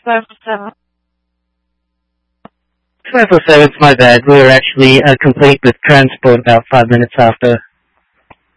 507. 507, it's my bad. We were actually complete with transport about 5 minutes after